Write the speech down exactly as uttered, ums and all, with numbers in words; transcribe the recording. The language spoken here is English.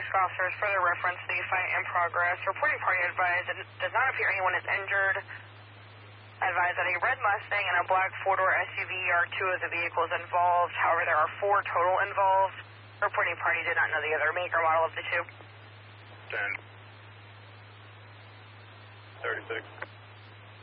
officers, for their reference, the fight in progress. Reporting party advised that it does not appear anyone is injured. Advised that a red Mustang and a black four-door S U V are two of the vehicles involved. However, there are four total involved. Reporting party did not know the other make or model of the two. ten. thirty-six.